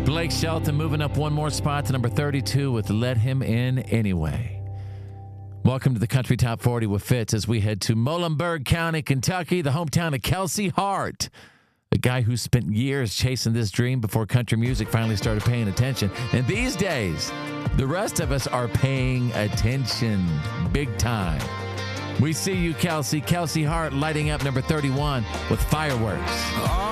Blake Shelton moving up one more spot to number 32 with Let Him In Anyway. Welcome to the Country Top 40 with Fitz as we head to Muhlenberg County, Kentucky, the hometown of Kelsey Hart, the guy who spent years chasing this dream before country music finally started paying attention. And these days, the rest of us are paying attention big time. We see you, Kelsey. Kelsey Hart lighting up number 31 with Fireworks.